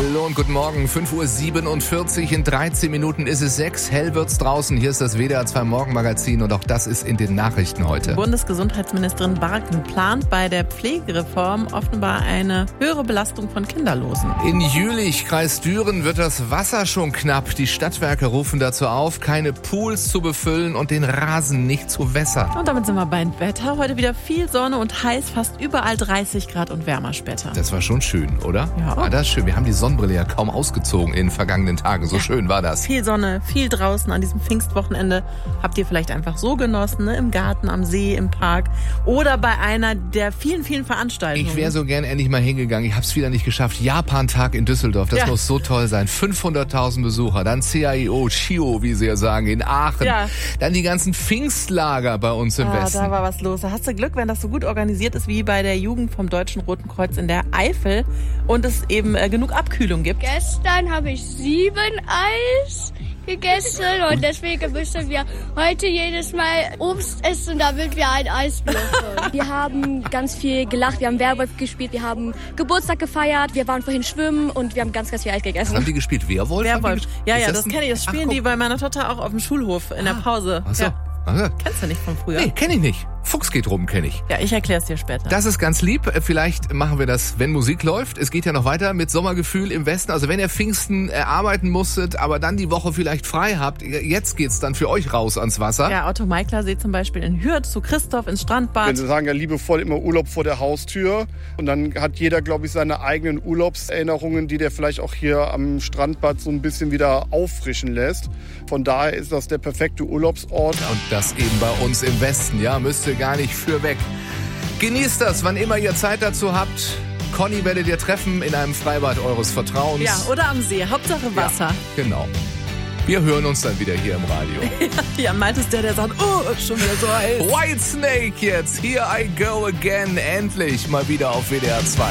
Hallo und guten Morgen, 5:47 Uhr, in 13 Minuten ist es 6, hell wird's draußen. Hier ist das WDR 2 Morgenmagazin und auch das ist in den Nachrichten heute. Bundesgesundheitsministerin Barken plant bei der Pflegereform offenbar eine höhere Belastung von Kinderlosen. In Jülich, Kreis Düren, wird das Wasser schon knapp. Die Stadtwerke rufen dazu auf, keine Pools zu befüllen und den Rasen nicht zu wässern. Und damit sind wir beim Wetter. Heute wieder viel Sonne und heiß, fast überall 30 Grad und wärmer später. Das war schon schön, oder? Ja. War das schön? Wir haben die Sonnenbrille ja kaum ausgezogen in den vergangenen Tagen. So schön war das. Viel Sonne, viel draußen an diesem Pfingstwochenende. Habt ihr vielleicht einfach so genossen, ne? Im Garten, am See, im Park oder bei einer der vielen, vielen Veranstaltungen. Ich wäre so gern endlich mal hingegangen. Ich habe es wieder nicht geschafft. Japan-Tag in Düsseldorf, das muss so toll sein. 500.000 Besucher. Dann CAIO, CHIO, wie sie ja sagen, in Aachen. Ja. Dann die ganzen Pfingstlager bei uns im Westen. Da war was los. Da hast du Glück, wenn das so gut organisiert ist wie bei der Jugend vom Deutschen Roten Kreuz in der Eifel und es eben genug Abkühlung gibt. Gestern habe ich 7 Eis gegessen und deswegen müssen wir heute jedes Mal Obst essen, damit wir ein Eis dürfen. Wir haben ganz viel gelacht, wir haben Werwolf gespielt, wir haben Geburtstag gefeiert, wir waren vorhin schwimmen und wir haben ganz, ganz viel Eis gegessen. Haben die gespielt? Werwolf? Ja, das kenne ich. Das spielen die bei meiner Tochter auch auf dem Schulhof in der Pause. Ach so. Ja. Kennst du nicht von früher? Nee, kenne ich nicht. Fuchs geht rum, kenne ich. Ja, ich erkläre es dir später. Das ist ganz lieb. Vielleicht machen wir das, wenn Musik läuft. Es geht ja noch weiter mit Sommergefühl im Westen. Also wenn ihr Pfingsten arbeiten musstet, aber dann die Woche vielleicht frei habt, jetzt geht's dann für euch raus ans Wasser. Ja, Otto Meikler See zum Beispiel in Hürth zu Christoph ins Strandbad. Wenn Sie sagen ja liebevoll immer Urlaub vor der Haustür. Und dann hat jeder, glaube ich, seine eigenen Urlaubserinnerungen, die der vielleicht auch hier am Strandbad so ein bisschen wieder auffrischen lässt. Von daher ist das der perfekte Urlaubsort. Und das eben bei uns im Westen, ja, müsst ihr gar nicht für weg. Genießt das, wann immer ihr Zeit dazu habt. Conny werdet ihr treffen in einem Freibad eures Vertrauens. Ja, oder am See, Hauptsache Wasser. Ja, genau. Wir hören uns dann wieder hier im Radio. Ja, Malte ist der sagt, oh, schon wieder so heiß. Whitesnake jetzt, Here I Go Again, endlich mal wieder auf WDR 2.